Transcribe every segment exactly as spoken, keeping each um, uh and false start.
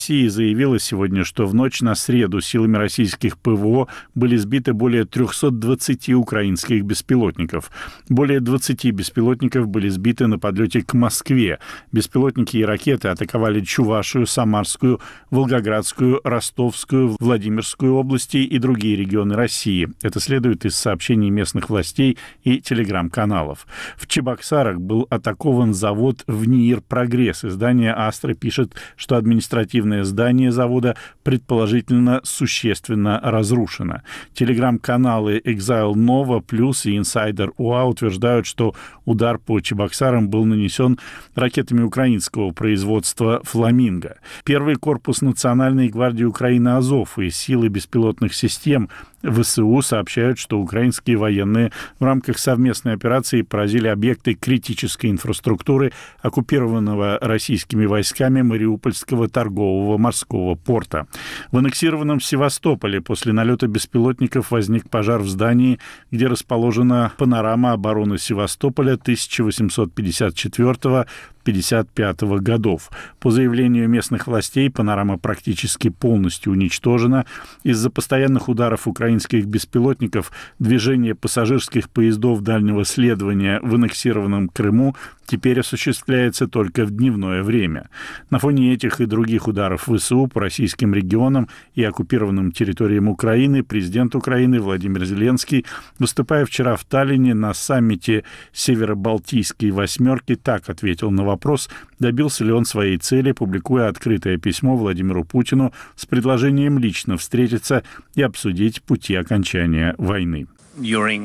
Россия заявила сегодня, что в ночь на среду силами российских ПВО были сбиты более триста двадцать украинских беспилотников. Более двадцать беспилотников были сбиты на подлете к Москве. Беспилотники и ракеты атаковали Чувашию, Самарскую, Волгоградскую, Ростовскую, Владимирскую области и другие регионы России. Это следует из сообщений местных властей и телеграм-каналов. В Чебоксарах был атакован завод в НИИР «Прогресс». Издание «Астра» пишет, что административное здание завода предположительно существенно разрушено. Телеграм-каналы Exile Nova Plus и Insider ю эй утверждают, что удар по Чебоксарам был нанесен ракетами украинского производства «Фламинго». Первый корпус Национальной гвардии Украины «Азов» и силы беспилотных систем ВСУ сообщают, что украинские военные в рамках совместной операции поразили объекты критической инфраструктуры оккупированного российскими войсками Мариупольского торгового морского порта. В аннексированном Севастополе после налета беспилотников возник пожар в здании, где расположена панорама обороны Севастополя тысяча восемьсот пятьдесят четвёртого — пятьдесят пятого годов. По заявлению местных властей, панорама практически полностью уничтожена. Из-за постоянных ударов украинских беспилотников движение пассажирских поездов дальнего следования в аннексированном Крыму теперь осуществляется только в дневное время. На фоне этих и других ударов ВСУ по российским регионам и оккупированным территориям Украины президент Украины Владимир Зеленский, выступая вчера в Таллине на саммите Северо-Балтийской восьмерки, так ответил на вопрос, добился ли он своей цели, публикуя открытое письмо Владимиру Путину с предложением лично встретиться и обсудить пути окончания войны. В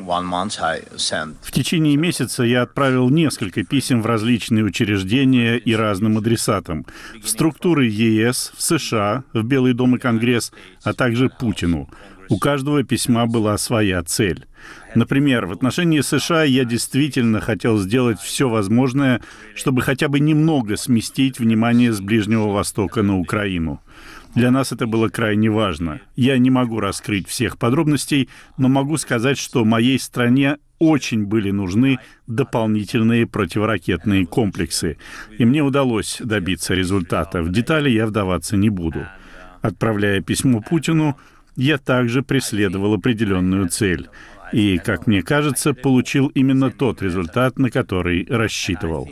течение месяца я отправил несколько писем в различные учреждения и разным адресатам, в структуры ЕС, в США, в Белый дом и Конгресс, а также Путину. У каждого письма была своя цель. Например, в отношении США я действительно хотел сделать все возможное, чтобы хотя бы немного сместить внимание с Ближнего Востока на Украину. Для нас это было крайне важно. Я не могу раскрыть всех подробностей, но могу сказать, что моей стране очень были нужны дополнительные противоракетные комплексы. И мне удалось добиться результата. В детали я вдаваться не буду. Отправляя письмо Путину, я также преследовал определенную цель. И, как мне кажется, получил именно тот результат, на который рассчитывал.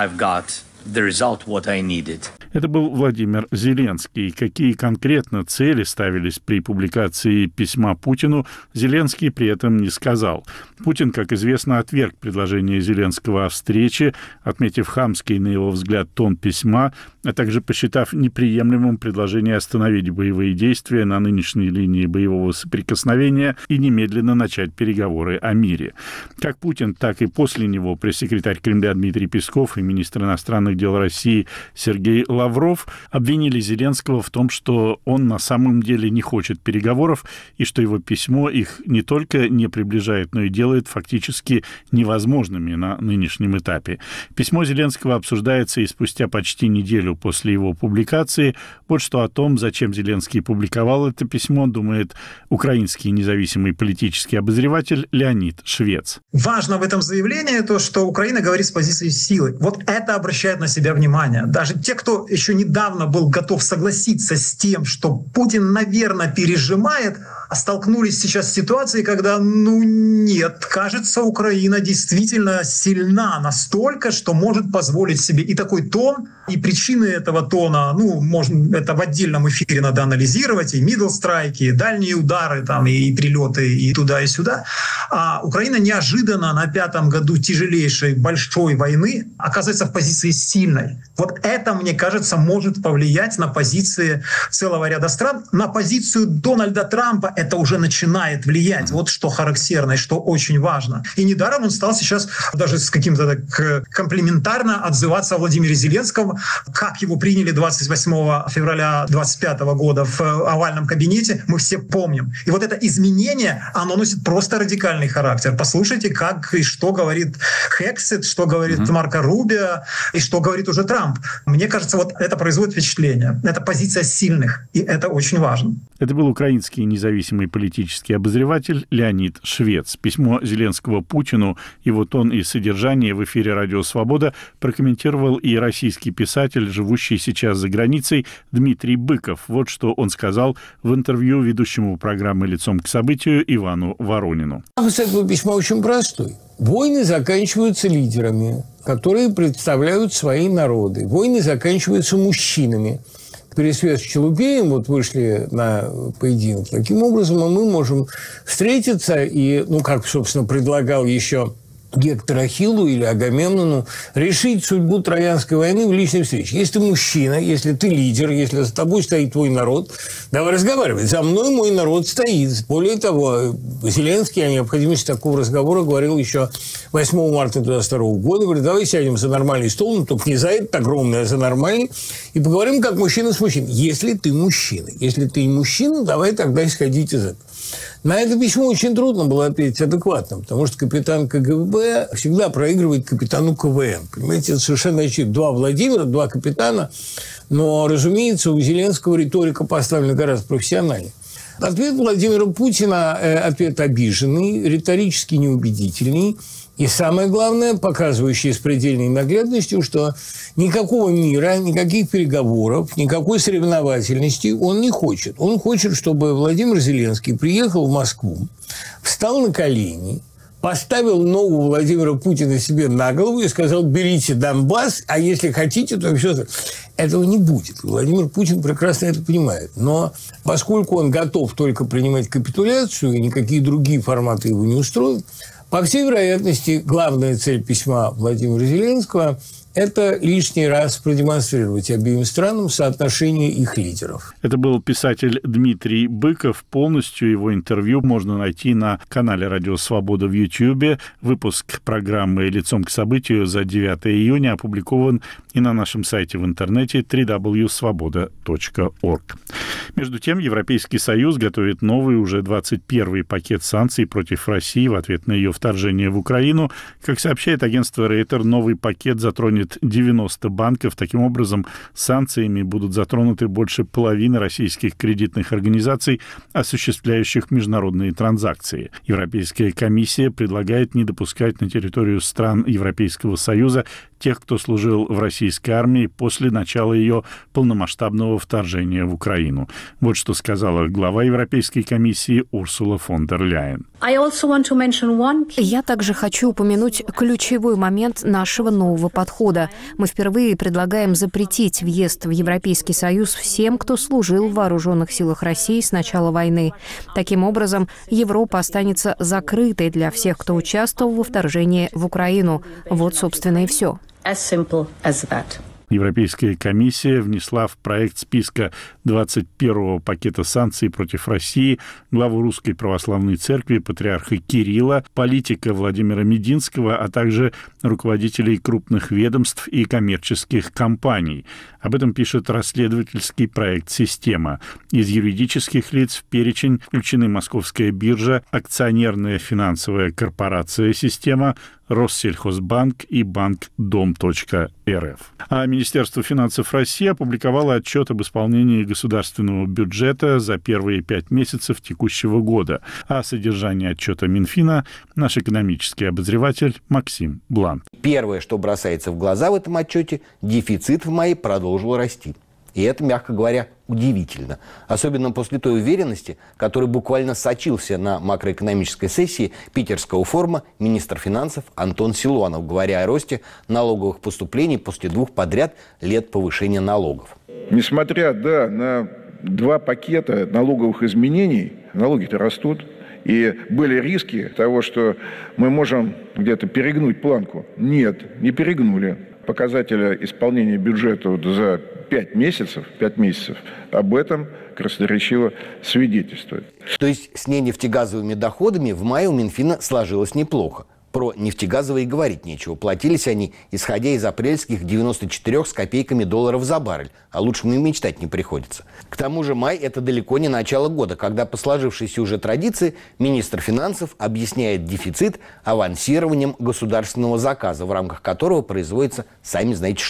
Это был Владимир Зеленский. Какие конкретно цели ставились при публикации письма Путину, Зеленский при этом не сказал. Путин, как известно, отверг предложение Зеленского о встрече, отметив хамский, на его взгляд, тон письма, а также посчитав неприемлемым предложение остановить боевые действия на нынешней линии боевого соприкосновения и немедленно начать переговоры о мире. Как Путин, так и после него пресс-секретарь Кремля Дмитрий Песков и министр иностранных дел России Сергей Лавров обвинили Зеленского в том, что он на самом деле не хочет переговоров и что его письмо их не только не приближает, но и делает фактически невозможными на нынешнем этапе. Письмо Зеленского обсуждается и спустя почти неделю после его публикации. Вот что о том, зачем Зеленский публиковал это письмо, думает украинский независимый политический обозреватель Леонид Швец. Важно в этом заявлении то, что Украина говорит с позиции силы. Вот это обращает на себя внимание. Даже те, кто еще недавно был готов согласиться с тем, что Путин, наверное, пережимает, столкнулись сейчас с ситуацией, когда, ну нет, кажется, Украина действительно сильна настолько, что может позволить себе и такой тон, и причины этого тона, ну, можно это в отдельном эфире надо анализировать, и мидл-страйки, и дальние удары, там, и прилеты, и туда, и сюда. А Украина неожиданно на пятом году тяжелейшей большой войны оказывается в позиции сильной. Вот это, мне кажется, может повлиять на позиции целого ряда стран. На позицию Дональда Трампа это уже начинает влиять. Вот что характерно и что очень важно. И недаром он стал сейчас даже с каким-то так комплиментарно отзываться о Владимире Зеленском, как его приняли двадцать восьмого февраля двадцать пятого года в овальном кабинете, мы все помним. И вот это изменение, оно носит просто радикальный характер. Послушайте, как и что говорит Хексет, что говорит mm-hmm. Марко Рубио и что говорит уже Трамп. Мне кажется, вот это производит впечатление. Это позиция сильных, и это очень важно. Это был украинский независимый политический обозреватель Леонид Швец. Письмо Зеленского Путину, его тон и содержание в эфире «Радио Свобода» прокомментировал и российский писатель, живущий сейчас за границей, Дмитрий Быков. Вот что он сказал в интервью ведущему программы «Лицом к событию» Ивану Воронину. Смысл этого письма очень простой. Войны заканчиваются лидерами, которые представляют свои народы. Войны заканчиваются мужчинами. Пересвет с Челупеем вот вышли на поединок. Таким образом, мы можем встретиться и, ну, как, собственно, предлагал еще Гектор Ахиллу или Агамемнону, решить судьбу Троянской войны в личной встрече. Если ты мужчина, если ты лидер, если за тобой стоит твой народ, давай разговаривать. За мной мой народ стоит. Более того, Зеленский о необходимости такого разговора говорил еще восьмого марта две тысячи двадцать второго года. Говорит, давай сядем за нормальный стол, ну, только не за этот огромный, а за нормальный, и поговорим как мужчина с мужчиной. Если ты мужчина. Если ты мужчина, давай тогда исходить из этого. На это письмо очень трудно было ответить адекватно, потому что капитан ка гэ бэ всегда проигрывает капитану ка вэ эн. Понимаете, это совершенно очевидно. Два Владимира, два капитана, но, разумеется, у Зеленского риторика поставлена гораздо профессиональнее. Ответ Владимира Путина – ответ обиженный, риторически неубедительный. И самое главное, показывающий с предельной наглядностью, что никакого мира, никаких переговоров, никакой соревновательности он не хочет. Он хочет, чтобы Владимир Зеленский приехал в Москву, встал на колени, поставил ногу Владимира Путина себе на голову и сказал: берите Донбасс, а если хотите, то все. Этого не будет. Владимир Путин прекрасно это понимает. Но поскольку он готов только принимать капитуляцию, и никакие другие форматы его не устроят, по всей вероятности, главная цель письма Владимира Зеленского – это лишний раз продемонстрировать обеим странам соотношение их лидеров. Это был писатель Дмитрий Быков. Полностью его интервью можно найти на канале «Радио Свобода» в Ютьюбе. Выпуск программы «Лицом к событию» за девятое июня опубликован и на нашем сайте в интернете дабл ю дабл ю дабл ю точка свобода точка орг. Между тем, Европейский Союз готовит новый, уже двадцать первый пакет санкций против России в ответ на ее вторжение в Украину. Как сообщает агентство Рейтер, новый пакет затронет девяносто банков. Таким образом, санкциями будут затронуты больше половины российских кредитных организаций, осуществляющих международные транзакции. Европейская комиссия предлагает не допускать на территорию стран Европейского Союза тех, кто служил в российской армии после начала ее полномасштабного вторжения в Украину. Вот что сказала глава Европейской комиссии Урсула фон дер Ляйен. Я также хочу упомянуть ключевой момент нашего нового подхода. Мы впервые предлагаем запретить въезд в Европейский Союз всем, кто служил в вооруженных силах России с начала войны. Таким образом, Европа останется закрытой для всех, кто участвовал во вторжении в Украину. Вот, собственно, и все. As simple as that. Европейская комиссия внесла в проект списка двадцать первого пакета санкций против России главу Русской Православной Церкви патриарха Кирилла, политика Владимира Мединского, а также руководителей крупных ведомств и коммерческих компаний. Об этом пишет расследовательский проект «Система». Из юридических лиц в перечень включены Московская биржа, акционерная финансовая корпорация «Система», Россельхозбанк и банк дом точка эр эф. А Министерство финансов России опубликовало отчет об исполнении государственного бюджета за первые пять месяцев текущего года. О содержании отчета Минфина наш экономический обозреватель Максим Блант. Первое, что бросается в глаза в этом отчете, дефицит в мае продолжил расти. И это, мягко говоря, удивительно. Особенно после той уверенности, которой буквально сочился на макроэкономической сессии питерского форума министр финансов Антон Силуанов, говоря о росте налоговых поступлений после двух подряд лет повышения налогов. Несмотря, да, на два пакета налоговых изменений, налоги-то растут. И были риски того, что мы можем где-то перегнуть планку. Нет, не перегнули. Показателя исполнения бюджета за пять месяцев, пять месяцев об этом красноречиво свидетельствует. То есть с ненефтегазовыми доходами в мае у Минфина сложилось неплохо. Про нефтегазовые говорить нечего. Платились они, исходя из апрельских девяноста четырёх с копейками долларов за баррель. А лучше мне мечтать не приходится. К тому же май – это далеко не начало года, когда по сложившейся уже традиции министр финансов объясняет дефицит авансированием государственного заказа, в рамках которого производится сами знаете что.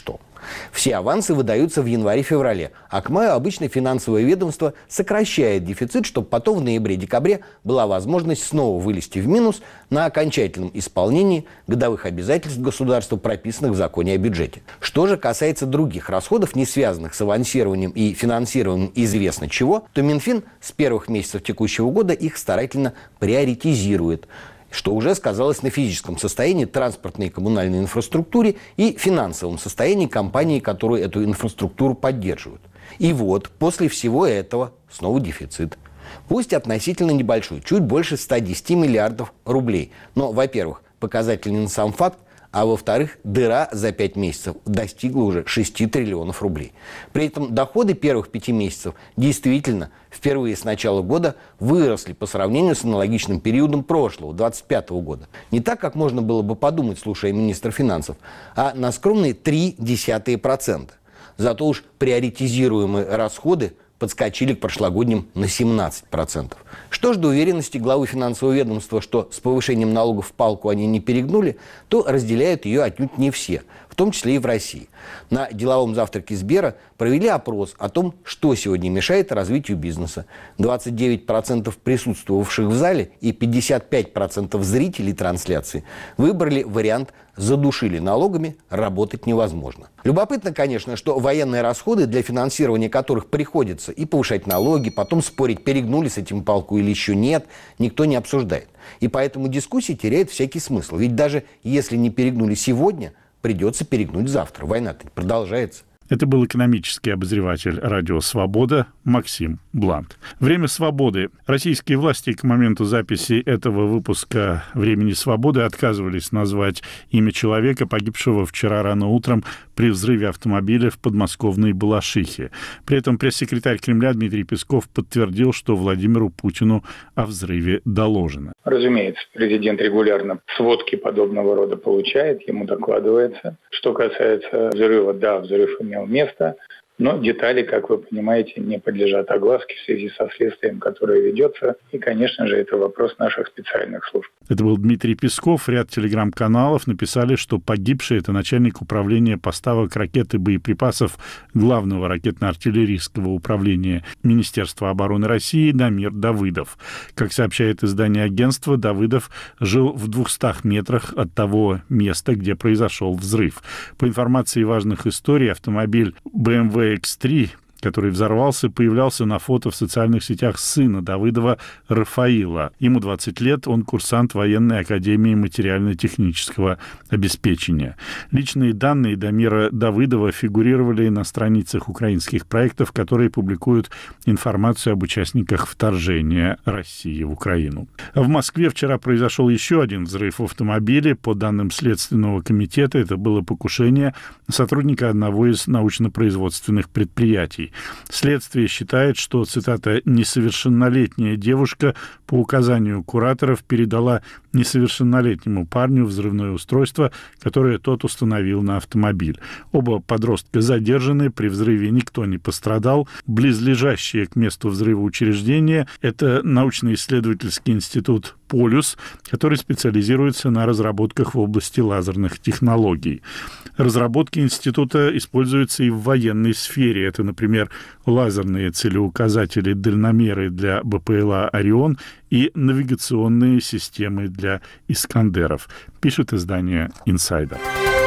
Все авансы выдаются в январе-феврале, а к маю обычно финансовое ведомство сокращает дефицит, чтобы потом в ноябре-декабре была возможность снова вылезти в минус на окончательном исполнении годовых обязательств государства, прописанных в законе о бюджете. Что же касается других расходов, не связанных с авансированием и финансированием известно чего, то Минфин с первых месяцев текущего года их старательно приоритизирует, что уже сказалось на физическом состоянии транспортной и коммунальной инфраструктуре и финансовом состоянии компаний, которые эту инфраструктуру поддерживают. И вот, после всего этого снова дефицит. Пусть относительно небольшой, чуть больше ста десяти миллиардов рублей. Но, во-первых, показательный сам факт, а во-вторых, дыра за пять месяцев достигла уже шести триллионов рублей. При этом доходы первых пяти месяцев действительно впервые с начала года выросли по сравнению с аналогичным периодом прошлого, двадцать пятого года. Не так, как можно было бы подумать, слушая министра финансов, а на скромные три десятых процента. Зато уж приоритизируемые расходы подскочили к прошлогодним на семнадцать процентов. Что ж до уверенности главы финансового ведомства, что с повышением налогов в палку они не перегнули, то разделяют ее отнюдь не все, в том числе и в России. На деловом завтраке Сбера провели опрос о том, что сегодня мешает развитию бизнеса. двадцать девять процентов присутствовавших в зале и пятьдесят пять процентов зрителей трансляции выбрали вариант «задушили налогами, работать невозможно». Любопытно, конечно, что военные расходы, для финансирования которых приходится и повышать налоги, потом спорить, перегнули с этим палку или еще нет, никто не обсуждает. И поэтому дискуссия теряет всякий смысл. Ведь даже если не перегнули сегодня, придется перегнуть завтра. Война-то продолжается. Это был экономический обозреватель «Радио Свобода» Максим Блант. Время свободы. Российские власти к моменту записи этого выпуска «Времени свободы» отказывались назвать имя человека, погибшего вчера рано утром при взрыве автомобиля в подмосковной Балашихе. При этом пресс-секретарь Кремля Дмитрий Песков подтвердил, что Владимиру Путину о взрыве доложено. Разумеется, президент регулярно сводки подобного рода получает, ему докладывается. Что касается взрыва, да, взрыв имел место, но детали, как вы понимаете, не подлежат огласке в связи со следствием, которое ведется. И, конечно же, это вопрос наших специальных служб. Это был Дмитрий Песков. Ряд телеграм-каналов написали, что погибший — это начальник управления поставок ракет и боеприпасов Главного ракетно-артиллерийского управления Министерства обороны России Дамир Давыдов. Как сообщает издание агентства, Давыдов жил в двухстах метрах от того места, где произошел взрыв. По информации важных историй, автомобиль бэ эм вэ икс три, который взорвался, появлялся на фото в социальных сетях сына Давыдова Рафаила. Ему двадцать лет, он курсант военной академии материально-технического обеспечения. Личные данные Дамира Давыдова фигурировали на страницах украинских проектов, которые публикуют информацию об участниках вторжения России в Украину. В Москве вчера произошел еще один взрыв в автомобиле. По данным Следственного комитета, это было покушение сотрудника одного из научно-производственных предприятий. Следствие считает, что, цитата, «несовершеннолетняя девушка по указанию кураторов передала несовершеннолетнему парню взрывное устройство, которое тот установил на автомобиль. Оба подростка задержаны, при взрыве никто не пострадал. Близлежащее к месту взрыва учреждение — это научно-исследовательский институт «Полюс», который специализируется на разработках в области лазерных технологий. Разработки института используются и в военной сфере. Это, например, лазерные целеуказатели-дальномеры для бэ пэ эл а «Орион» и навигационные системы для «Искандеров», пишет издание «Инсайдер».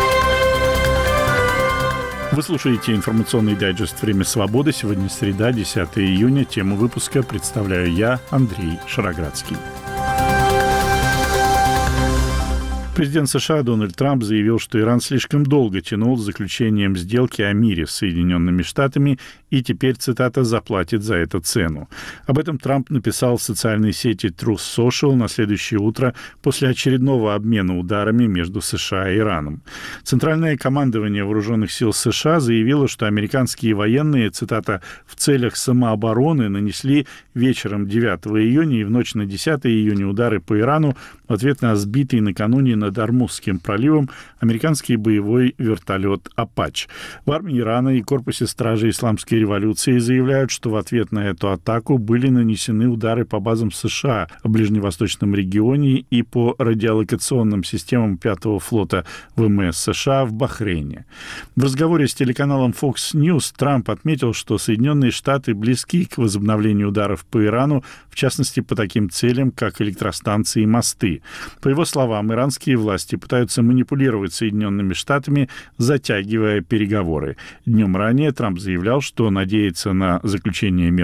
Вы слушаете информационный дайджест «Время свободы». Сегодня среда, десятого июня. Тему выпуска представляю я, Андрей Шароградский. Президент США Дональд Трамп заявил, что Иран слишком долго тянул с заключением сделки о мире с Соединенными Штатами и теперь, цитата, «заплатит за это цену». Об этом Трамп написал в социальной сети Truth Social на следующее утро после очередного обмена ударами между США и Ираном. Центральное командование Вооруженных сил США заявило, что американские военные, цитата, «в целях самообороны нанесли вечером девятого июня и в ночь на десятое июня удары по Ирану в ответ на сбитый накануне на над Ормузским проливом американский боевой вертолет «Апач». В армии Ирана и корпусе стражей исламской революции заявляют, что в ответ на эту атаку были нанесены удары по базам США в ближневосточном регионе и по радиолокационным системам пятого флота ВМС США в Бахрейне. В разговоре с телеканалом Fox News Трамп отметил, что Соединенные Штаты близки к возобновлению ударов по Ирану, в частности, по таким целям, как электростанции и мосты. По его словам, иранские власти пытаются манипулировать Соединенными Штатами, затягивая переговоры. Днем ранее Трамп заявлял, что надеется на заключение мира